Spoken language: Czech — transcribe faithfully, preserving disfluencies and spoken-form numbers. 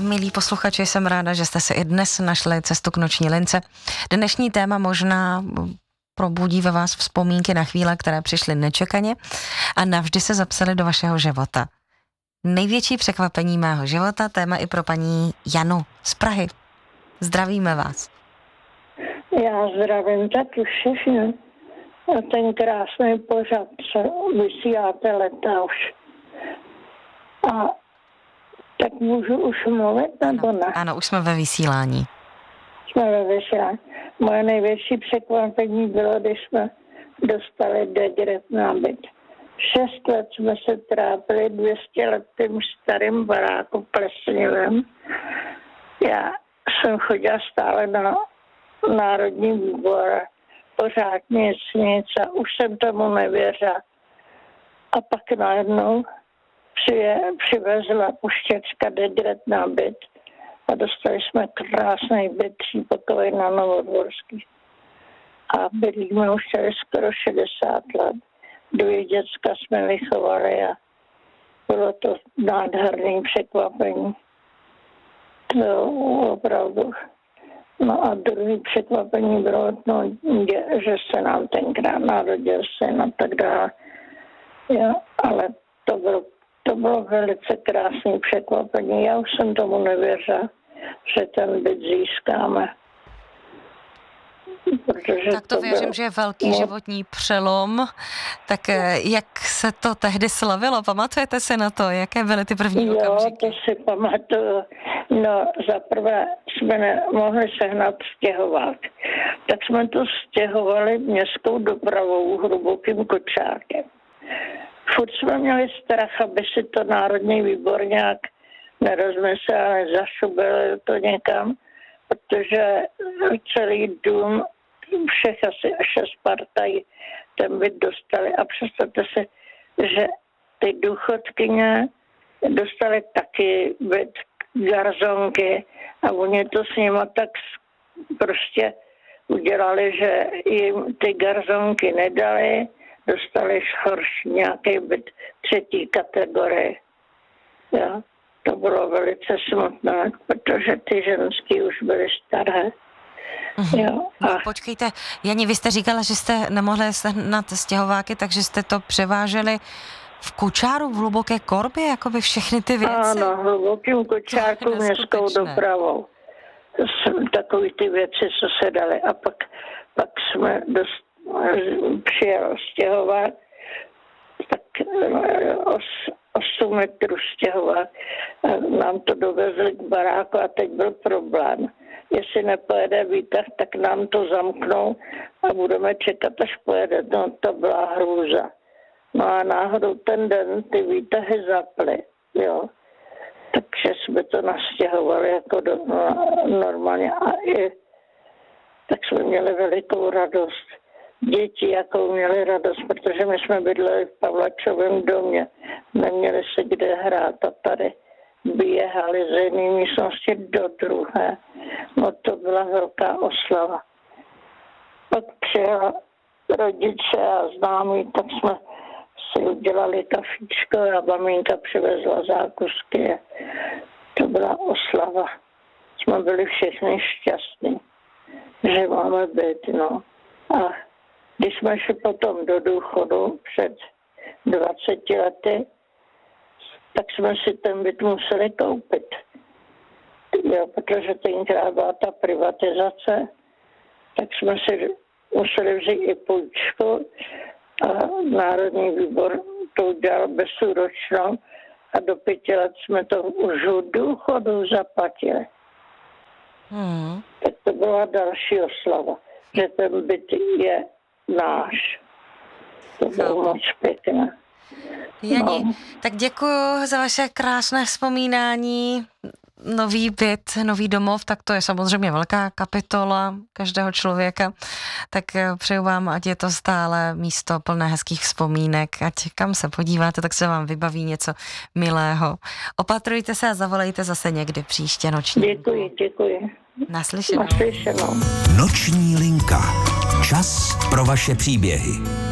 milí posluchači, jsem ráda, že jste si i dnes našli cestu k noční lince. Dnešní téma možná probudí ve vás vzpomínky na chvíle, které přišly nečekaně a navždy se zapsaly do vašeho života. Největší překvapení mého života, téma i pro paní Janu z Prahy. Zdravíme vás. Já zdravím taky všechny. A ten krásný pořad, co vysíláte leta už. A tak můžu už mluvit, nebo ne? Ano, už jsme ve vysílání. Jsme ve vysílání. Moje největší překvapení bylo, když jsme dostali dekret na byt. Šest let jsme se trápili dvě stě let tím starým baráku plesnivém. Já jsem chodila stále na Národní výbor, pořád nic, nic a už jsem tomu nevěřila. A pak najednou přije, přivezla puštěčka dekret na byt a dostali jsme krásný byt třípakový na Novodvorský. A bydlíme už tady skoro šedesát let. Dvě děcka jsme vychovali a bylo to nádherné překvapení. To opravdu. No a druhý překvapení bylo, no, že se nám tenkrát narodil syn a tak dále. Ja, ale to bylo, to bylo velice krásné překvapení. Já už jsem tomu nevěřila, že ten byt získáme. Tak to, to věřím, bylo, že je velký no, životní přelom. Tak jak se to tehdy slavilo? Pamatujete si na to? Jaké byly ty první jo, okamžiky? Jo, to si pamatuju. No, zaprvé jsme nemohli sehnat stěhovák. Tak jsme to stěhovali městskou dopravou hlubokým kočárkem. Furt jsme měli strach, aby si to Národní výbor nějak nerozmyslel, nezašubil to někam, protože celý dům, všech asi šest partají ten byt dostali. A představte si, že ty důchodkyně dostali taky byt, garzonky a oni to s nima tak prostě udělali, že jim ty garzonky nedali, dostali horší nějaký byt třetí kategorie. Ja, to bylo velice smutné, protože ty ženský už byly staré. Uhum. Jo, a... No, počkejte, Jani, vy jste říkala, že jste nemohli sehnat stěhováky, takže jste to převáželi v kočáru v hluboké korbě, jako by všechny ty věci? Ano, hlubokým kočárku městskou dopravou. Takový ty věci, co se daly. A pak, pak jsme dost, přijel stěhovák, tak osm metrů stěhovák. A nám to dovezli k baráku a teď byl problém. Jestli nepojede výtah, tak nám to zamknou a budeme čekat, až pojede. No, to byla hrůza. No a náhodou ten den ty výtahy zaply, jo. Takže jsme to nastěhovali jako do, no, normálně a i tak jsme měli velikou radost. Děti jakou měli radost, protože my jsme bydleli v Pavlačovém domě. Neměli se kde hrát a tady běhali z jedné místnosti do druhé. No to byla velká oslava. Pak přijela rodiče a známí, tak jsme si udělali kafíčko a maminka přivezla zákusky. To byla oslava. Jsme byli všichni šťastní, že máme byt, no. A když jsme šli potom do důchodu před dvaceti lety, tak jsme si ten byt museli koupit. Jo, protože tenkrát byla ta privatizace, tak jsme si museli vzít i půjčku a Národní výbor to udělal bezúročnou a do pěti let jsme to už od důchodu zaplatili. Hmm. Tak to byla další oslava, že ten byt je náš. To bylo moc pěkné. Jani, no. Tak děkuji za vaše krásné vzpomínání. Nový byt, nový domov, tak to je samozřejmě velká kapitola každého člověka. Tak přeju vám, ať je to stále místo plné hezkých vzpomínek. Ať kam se podíváte, tak se vám vybaví něco milého. Opatrujte se a zavolejte zase někdy příště noční. Děkuji, děkuji. Naslyšenou. Naslyšenou. Noční linka. Čas pro vaše příběhy.